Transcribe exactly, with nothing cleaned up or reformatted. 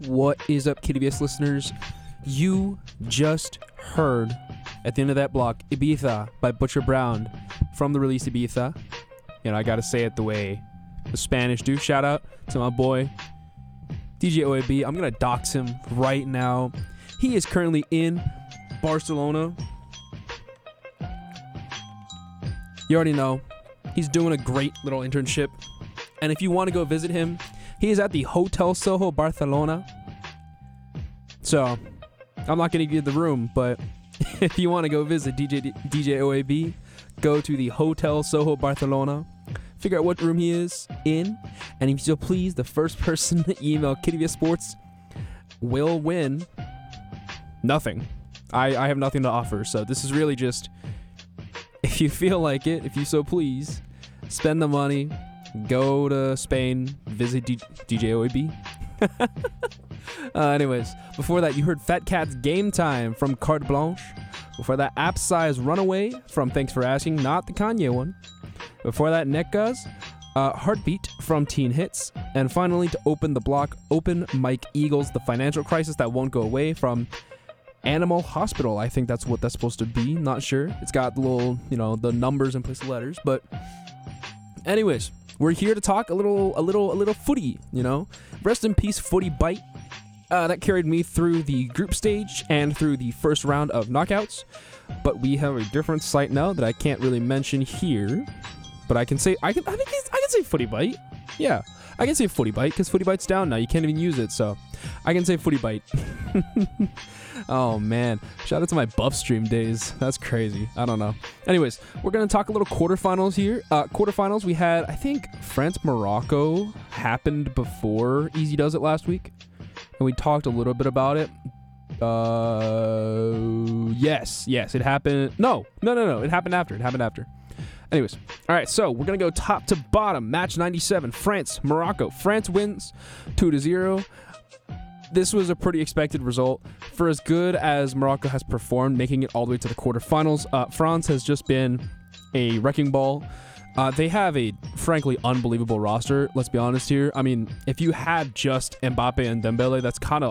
What is up, K D V S listeners? You just heard at the end of that block Ibiza by Butcher Brown from the release Ibiza. You know, I gotta say it the way the Spanish do. Shout out to my boy D J O A B. I'm gonna dox him right now. He is currently in Barcelona. You already know he's doing a great little internship, and if you want to go visit him, he is at the Hotel Soho Barcelona. So I'm not going to give you the room, but if you want to go visit D J D J O A B, go to the Hotel Soho Barcelona, figure out what room he is in, and if you'll please, the first person to email K D V S Sports will win nothing. I, I have nothing to offer, so this is really just, if you feel like it, if you so please, spend the money, go to Spain, visit D- DJOAB. uh, anyways, before that, you heard Fat Cat's Game Time from Carte Blanche. Before that, App Size Runaway from Thanks for Asking, not the Kanye one. Before that, Netguz, uh, Heartbeat from Teen Hits. And finally, to open the block, Open Mike Eagles, The Financial Crisis That Won't Go Away from Animal Hospital. I think that's what that's supposed to be. Not sure. It's got the little, you know, the numbers in place of letters. But anyways, we're here to talk a little, a little, a little footy, you know. Rest in peace, Footy Bite. Uh, that carried me through the group stage and through the first round of knockouts. But we have a different site now that I can't really mention here. But I can say, I can, I think I can say Footy Bite. Yeah, I can say Footy Bite because Footy Bite's down now. You can't even use it, so I can say Footy Bite. Oh man, shout out to my buff stream days. That's crazy. I don't know. Anyways, we're gonna talk a little quarterfinals here. Uh, quarterfinals, we had, I think, France Morocco happened before Easy Does It last week, and we talked a little bit about it. Uh, yes, yes, it happened. No, no, no, no, it happened after. It happened after. Anyways, all right, so we're gonna go top to bottom. Match ninety-seven, France Morocco. France wins two to zero. This was a pretty expected result. For as good as Morocco has performed, making it all the way to the quarterfinals, uh, France has just been a wrecking ball. Uh, they have a, frankly, unbelievable roster. Let's be honest here. I mean, if you had just Mbappe and Dembele, that's kind of